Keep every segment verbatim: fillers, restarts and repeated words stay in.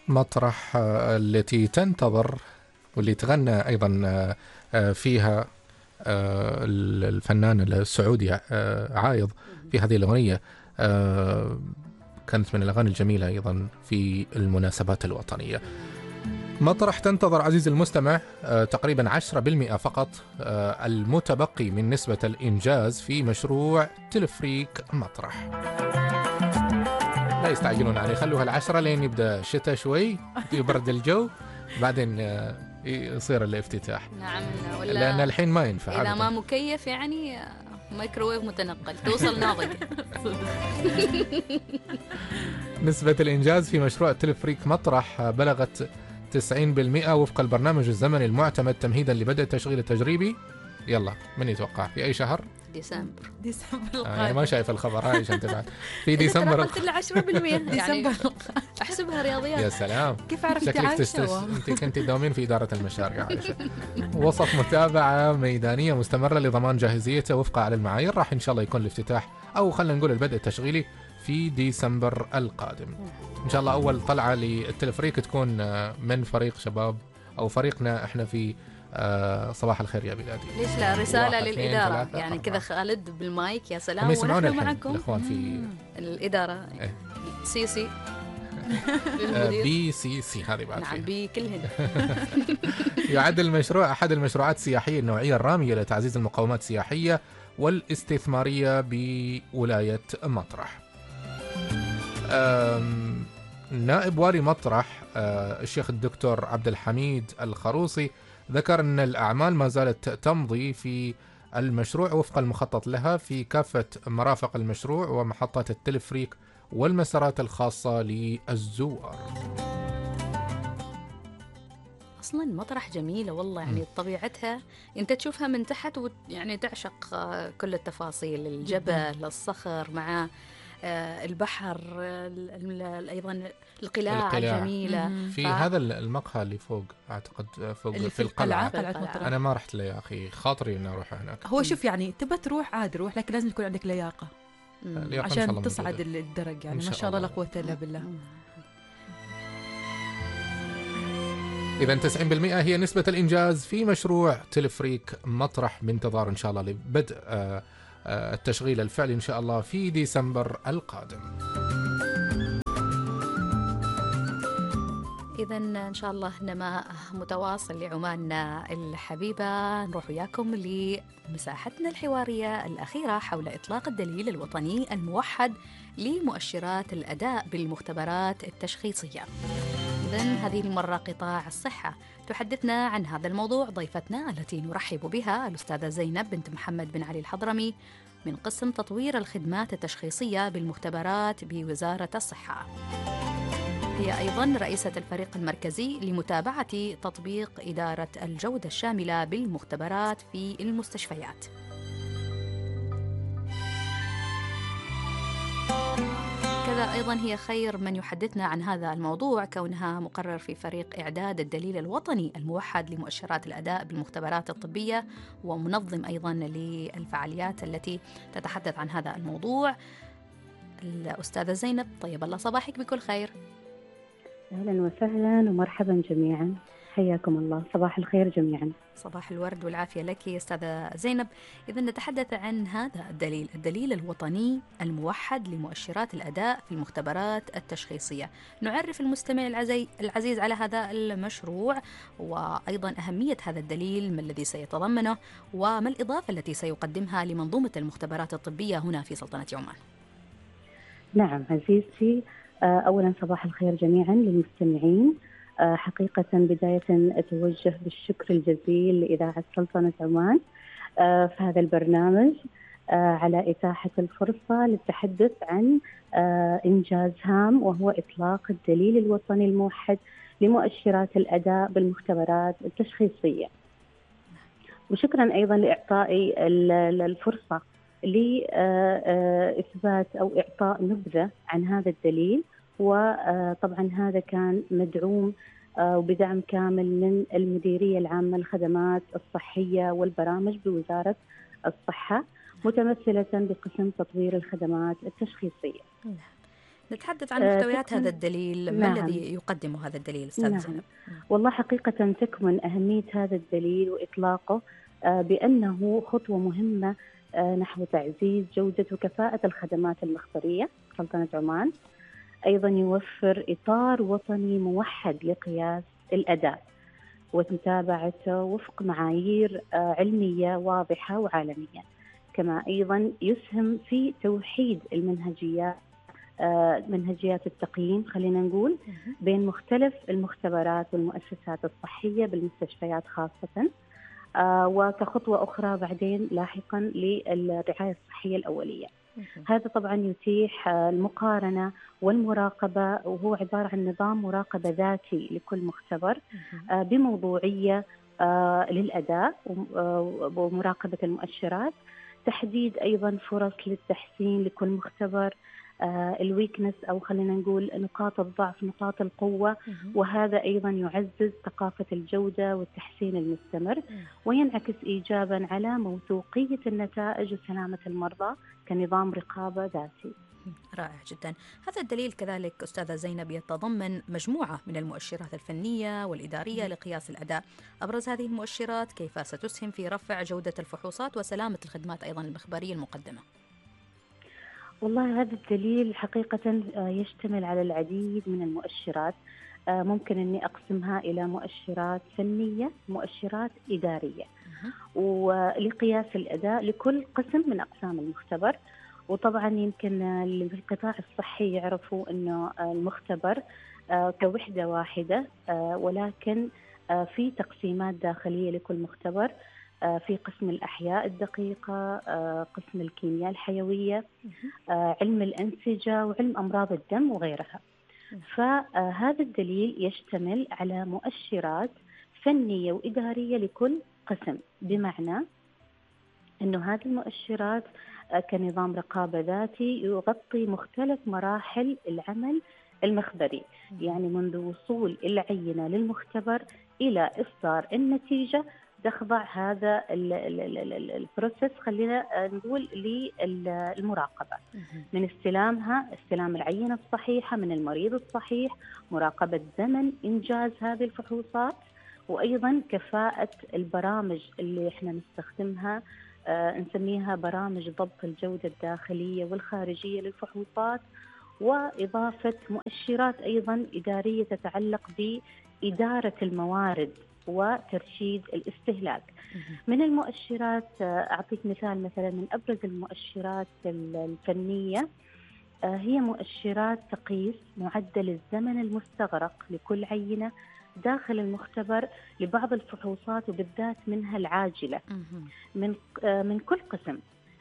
مطرح آه، التي تنتظر واللي تغنى أيضا آه، فيها آه، الفنان السعودي آه، عايض في هذه الأغنية. آه، كانت من الأغاني الجميلة أيضا في المناسبات الوطنية. مطرح تنتظر عزيزي المستمع آه، تقريبا عشرة بالمئة فقط آه، المتبقي من نسبة الإنجاز في مشروع تلفريك مطرح. لا يستعجلون عليه، خلوها العشرة لين يبدأ شتاء شوي يبرد الجو، بعدين آه، يصير الافتتاح. نعم، ولا لأن الحين ما ينفع إذا ما مكيف يعني مايكروويف متنقل توصل ناضج. نسبة الإنجاز في مشروع تلفريك مطرح بلغت تسعين بالمئة وفق البرنامج الزمني المعتمد تمهيدا لبدء التشغيل التجريبي. يلا من يتوقع في أي شهر؟ ديسمبر. ديسمبر آه يعني ما شايف الخبر هاي عشان تبعد في ديسمبر. قلت له عشرة بالمئة يعني احسبها رياضيات. يا سلام، كيف عرفتي شكلك تستس... انت كنت تداومين في إدارة المشاريع عائشة. وسط متابعة ميدانية مستمرة لضمان جاهزيته وفق على المعايير. راح إن شاء الله يكون الافتتاح أو خلينا نقول البدء التشغيلي في ديسمبر القادم إن شاء الله. أول طلعة للتلفريك تكون من فريق شباب أو فريقنا إحنا في صباح الخير يا بلادي. ليش لا رسالة للإدارة يعني كذا خالد بالمايك يا سلام ونحن معكم الأخوان في الإدارة إيه؟ سي سي بي سي سي هذه بعد نعم بي كلهن. يعد المشروع أحد المشروعات السياحية النوعية الرامية لتعزيز المقومات السياحية والاستثمارية بولاية مطرح. نائب والي مطرح الشيخ الدكتور عبد الحميد الخروصي ذكر أن الأعمال ما زالت تمضي في المشروع وفق المخطط لها في كافة مرافق المشروع ومحطات التلفريك والمسارات الخاصة للزوار. أصلا مطرح جميلة والله يعني م. طبيعتها أنت تشوفها من تحت ويعني تعشق كل التفاصيل، الجبل الصخر مع البحر أيضا القلاع الجميلة. في ف... هذا المقهى اللي فوق أعتقد فوق في, في القلعة, القلعة. أنا ما رحت له يا أخي، خاطري أن أروح هناك. هو شوف يعني تبى تروح عاد روح، لكن لازم يكون عندك لياقة عشان تصعد الدرج يعني ما شاء الله لا قوة إلا بالله. إذا تسعين بالمئة هي نسبة الإنجاز في مشروع تلفريك مطرح، بانتظار إن شاء الله لبدء التشغيل الفعلي إن شاء الله في ديسمبر القادم. إذا إن شاء الله نماء متواصل لعماننا الحبيبة. نروح وياكم لمساحتنا الحوارية الأخيرة حول إطلاق الدليل الوطني الموحد لمؤشرات الأداء بالمختبرات التشخيصية. إذن هذه المرة قطاع الصحة. تحدثنا عن هذا الموضوع ضيفتنا التي نرحب بها الأستاذة زينب بنت محمد بن علي الحضرمي من قسم تطوير الخدمات التشخيصية بالمختبرات بوزارة الصحة. هي أيضا رئيسة الفريق المركزي لمتابعة تطبيق إدارة الجودة الشاملة بالمختبرات في المستشفيات. كذا أيضا هي خير من يحدثنا عن هذا الموضوع كونها مقرر في فريق إعداد الدليل الوطني الموحد لمؤشرات الأداء بالمختبرات الطبية ومنظم أيضا للفعاليات التي تتحدث عن هذا الموضوع. الأستاذة زينب طيب الله صباحك بكل خير. أهلا وسهلا ومرحبا جميعا، حياكم الله، صباح الخير جميعا. صباح الورد والعافية لك أستاذة زينب. إذا نتحدث عن هذا الدليل الدليل الوطني الموحد لمؤشرات الأداء في المختبرات التشخيصية، نعرف المستمع العزيز على هذا المشروع وأيضا أهمية هذا الدليل، ما الذي سيتضمنه وما الإضافة التي سيقدمها لمنظومة المختبرات الطبية هنا في سلطنة عمان. نعم عزيزتي، أولا صباح الخير جميعا للمستمعين. حقيقة بداية أتوجه بالشكر الجزيل لإذاعة سلطنة عمان في هذا البرنامج على إتاحة الفرصة للتحدث عن إنجاز هام وهو إطلاق الدليل الوطني الموحد لمؤشرات الأداء بالمختبرات التشخيصية. وشكرا أيضا لإعطائي الفرصة لإثبات أو إعطاء نبذة عن هذا الدليل. وطبعا هذا كان مدعوم وبدعم كامل من المديرية العامة للخدمات الصحية والبرامج بوزارة الصحة متمثلة بقسم تطوير الخدمات التشخيصية. نتحدث عن محتويات هذا الدليل. ما نعم. الذي يقدمه هذا الدليل أستاذ نعم. زينب؟ والله حقيقة تكمن أهمية هذا الدليل وإطلاقه بأنه خطوة مهمة نحو تعزيز جودة وكفاءة الخدمات المخبرية في سلطنة عمان. أيضا يوفر إطار وطني موحد لقياس الأداء ومتابعته وفق معايير علمية واضحة وعالمية. كما أيضا يسهم في توحيد المنهجيات منهجيات التقييم خلينا نقول بين مختلف المختبرات والمؤسسات الصحية بالمستشفيات خاصة، وكخطوة أخرى بعدين لاحقا للرعاية الصحية الأولية. هذا طبعا يتيح المقارنة والمراقبة، وهو عبارة عن نظام مراقبة ذاتي لكل مختبر بموضوعية للأداء ومراقبة المؤشرات، تحديد أيضا فرص للتحسين لكل مختبر، الويكنس أو خلينا نقول نقاط الضعف نقاط القوة، وهذا أيضا يعزز ثقافة الجودة والتحسين المستمر وينعكس إيجابا على موثوقية النتائج وسلامة المرضى كنظام رقابة ذاتي. رائع جدا. هذا الدليل كذلك أستاذة زينب يتضمن مجموعة من المؤشرات الفنية والإدارية لقياس الأداء. أبرز هذه المؤشرات كيف ستسهم في رفع جودة الفحوصات وسلامة الخدمات أيضا المخبرية المقدمة؟ والله هذا الدليل حقيقة يشتمل على العديد من المؤشرات، ممكن أني أقسمها إلى مؤشرات فنية مؤشرات إدارية ولقياس الأداء لكل قسم من أقسام المختبر. وطبعا يمكن القطاع الصحي يعرفوا أنه المختبر كوحدة واحدة، ولكن في تقسيمات داخلية لكل مختبر، في قسم الأحياء الدقيقة، قسم الكيمياء الحيوية، علم الأنسجة وعلم أمراض الدم وغيرها. فهذا الدليل يشتمل على مؤشرات فنية وإدارية لكل قسم، بمعنى أنه هذه المؤشرات كنظام رقابة ذاتي يغطي مختلف مراحل العمل المخبري، يعني منذ وصول العينة للمختبر إلى إصدار النتيجة تخضع هذا البروسيس خلينا نقول للمراقبة، من استلامها استلام العينة الصحيحة من المريض الصحيح، مراقبة زمن إنجاز هذه الفحوصات، وأيضا كفاءة البرامج اللي احنا نستخدمها، آه نسميها برامج ضبط الجودة الداخلية والخارجية للفحوصات، وإضافة مؤشرات أيضا إدارية تتعلق بإدارة الموارد وترشيد الاستهلاك. من المؤشرات أعطيك مثال، مثلا من أبرز المؤشرات الفنية هي مؤشرات تقيس معدل الزمن المستغرق لكل عينة داخل المختبر لبعض الفحوصات وبالذات منها العاجلة من من كل قسم،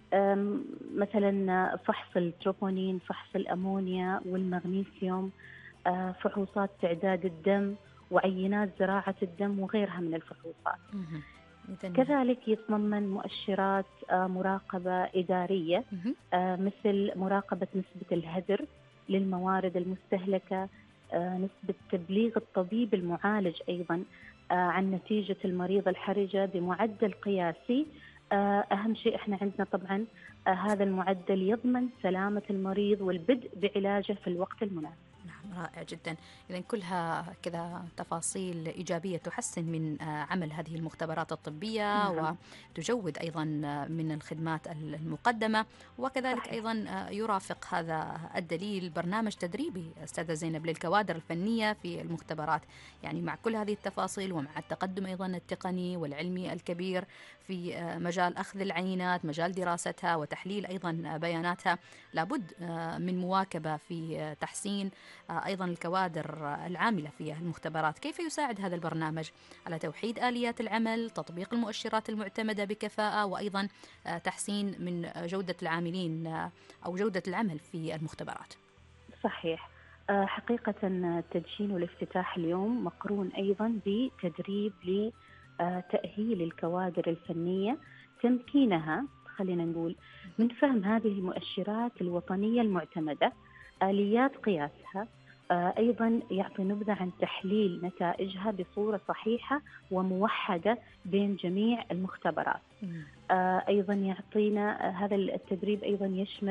مثلا فحص التروبونين، فحص الأمونيا والمغنيسيوم، فحوصات تعداد الدم وعينات زراعة الدم وغيرها من الفحوصات. كذلك يتضمن مؤشرات مراقبة إدارية مثل مراقبة نسبة الهدر للموارد المستهلكة، نسبة تبليغ الطبيب المعالج أيضا عن نتيجة المريض الحرجة بمعدل قياسي. أهم شيء إحنا عندنا طبعا هذا المعدل يضمن سلامة المريض والبدء بعلاجه في الوقت المناسب. نعم، رائع جدا. إذن كلها كذا تفاصيل إيجابية تحسن من عمل هذه المختبرات الطبية. نعم. وتجود أيضا من الخدمات المقدمة، وكذلك صحيح. أيضا يرافق هذا الدليل برنامج تدريبي أستاذة زينب للكوادر الفنية في المختبرات. يعني مع كل هذه التفاصيل ومع التقدم أيضا التقني والعلمي الكبير في مجال أخذ العينات، مجال دراستها وتحليل أيضا بياناتها، لابد من مواكبة في تحسين أيضا الكوادر العاملة في المختبرات. كيف يساعد هذا البرنامج على توحيد آليات العمل، تطبيق المؤشرات المعتمدة بكفاءة، وأيضا تحسين من جودة العاملين أو جودة العمل في المختبرات؟ صحيح. حقيقة التدشين والافتتاح اليوم مقرون أيضا بتدريب لتأهيل الكوادر الفنية، تمكينها خلينا نقول من فهم هذه المؤشرات الوطنية المعتمدة، آليات قياسها، أيضا يعطي نبذة عن تحليل نتائجها بصورة صحيحة وموحدة بين جميع المختبرات. أيضا يعطينا هذا التدريب أيضا يشمل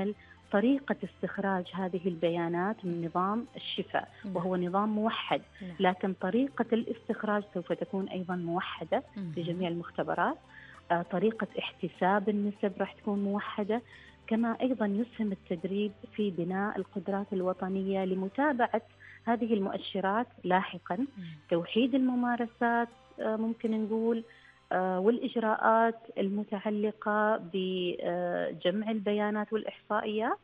طريقة استخراج هذه البيانات من نظام الشفاء، وهو نظام موحد، لكن طريقة الاستخراج سوف تكون أيضا موحدة في جميع المختبرات. طريقة احتساب النسب راح تكون موحدة، كما أيضا يسهم التدريب في بناء القدرات الوطنية لمتابعة هذه المؤشرات لاحقا، توحيد الممارسات ممكن نقول والإجراءات المتعلقة بجمع البيانات والإحصائيات،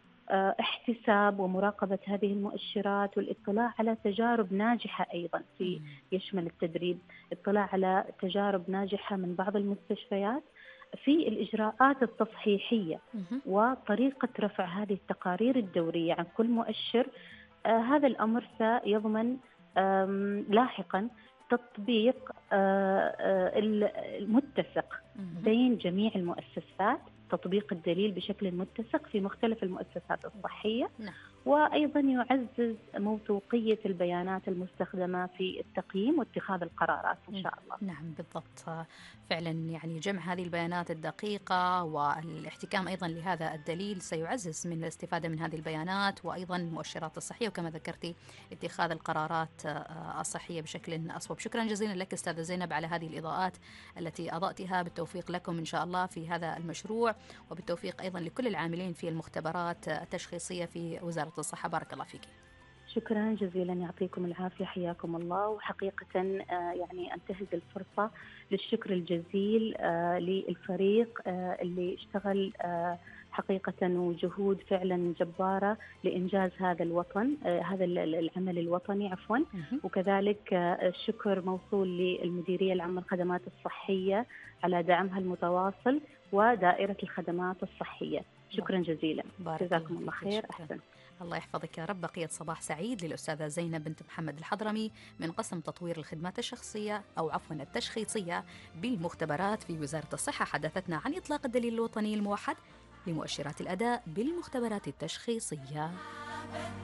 احتساب ومراقبة هذه المؤشرات، والاطلاع على تجارب ناجحة أيضا في يشمل التدريب اطلاع على تجارب ناجحة من بعض المستشفيات في الإجراءات التصحيحية وطريقة رفع هذه التقارير الدورية عن كل مؤشر. آه هذا الأمر سيضمن لاحقا تطبيق آه آه المتسق بين جميع المؤسسات، تطبيق الدليل بشكل متسق في مختلف المؤسسات الصحية، وأيضا يعزز موثوقية البيانات المستخدمة في التقييم واتخاذ القرارات إن شاء الله. نعم بالضبط، فعلا يعني جمع هذه البيانات الدقيقة والاحتكام أيضا لهذا الدليل سيعزز من الاستفادة من هذه البيانات، وأيضا المؤشرات الصحية، وكما ذكرتي اتخاذ القرارات الصحية بشكل أصوب. شكرا جزيلا لك أستاذة زينب على هذه الإضاءات التي أضأتها. بالتوفيق لكم إن شاء الله في هذا المشروع، وبالتوفيق أيضا لكل العاملين في المختبرات التشخيصية في وزارة الصحة. بارك الله فيك. شكرا جزيلا، يعطيكم العافية، حياكم الله. وحقيقة يعني أنتهز الفرصة للشكر الجزيل للفريق اللي اشتغل حقيقة وجهود فعلا جبارة لإنجاز هذا الوطن هذا العمل الوطني عفوا وكذلك الشكر موصول للمديرية العامة للخدمات الصحية على دعمها المتواصل ودائرة الخدمات الصحية. شكرا جزيلا، جزاكم الله خير. أحسن، الله يحفظك يا رب. بقية صباح سعيد للأستاذة زينب بنت محمد الحضرمي من قسم تطوير الخدمات الشخصية أو عفوا التشخيصية بالمختبرات في وزارة الصحة. حدثتنا عن إطلاق الدليل الوطني الموحد لمؤشرات الأداء بالمختبرات التشخيصية.